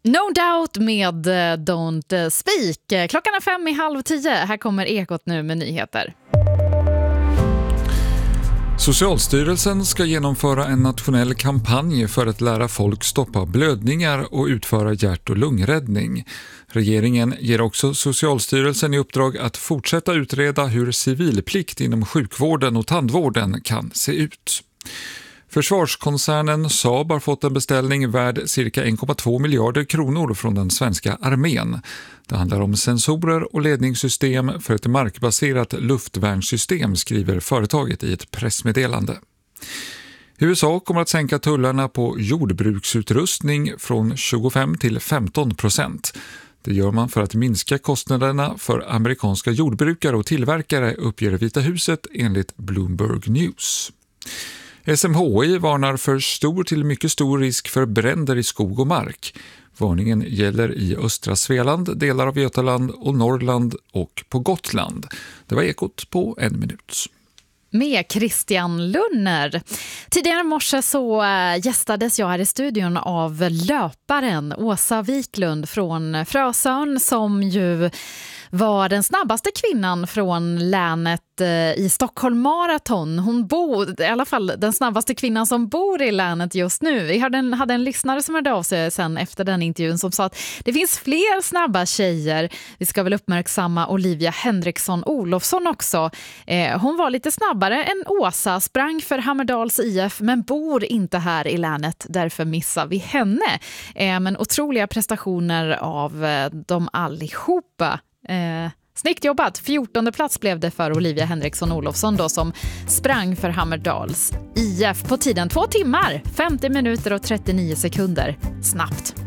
No Doubt med Don't Speak. Klockan är 5:30. Här kommer Ekot nu med nyheter. Socialstyrelsen ska genomföra en nationell kampanj för att lära folk stoppa blödningar och utföra hjärt- och lungräddning. Regeringen ger också Socialstyrelsen i uppdrag att fortsätta utreda hur civilplikt inom sjukvården och tandvården kan se ut. Försvarskoncernen Saab har fått en beställning värd cirka 1,2 miljarder kronor från den svenska armén. Det handlar om sensorer och ledningssystem för ett markbaserat luftvärnssystem, skriver företaget i ett pressmeddelande. USA kommer att sänka tullarna på jordbruksutrustning från 25% till 15%. Det gör man för att minska kostnaderna för amerikanska jordbrukare och tillverkare, uppger Vita huset enligt Bloomberg News. SMHI varnar för stor till mycket stor risk för bränder i skog och mark. Varningen gäller i östra Svealand, delar av Götaland och Norrland och på Gotland. Det var Ekot på 1 minut. Med Christian Lunner. Tidigare i morse så gästades jag här i studion av löparen Åsa Wiklund från Frösön, som ju var den snabbaste kvinnan från länet i Stockholm Marathon. Hon bor, i alla fall den snabbaste kvinnan som bor i länet just nu. Vi hade en lyssnare som hörde av sig sen efter den intervjun som sa att det finns fler snabba tjejer. Vi ska väl uppmärksamma Olivia Henriksson Olofsson också. Hon var lite snabbare än Åsa, sprang för Hammerdals IF men bor inte här i länet. Därför missar vi henne. Men otroliga prestationer av dem allihopa. Snyggt jobbat. 14:e plats blev det för Olivia Henriksson Olofsson då, som sprang för Hammerdals IF på tiden 2 timmar, 50 minuter och 39 sekunder. Snabbt.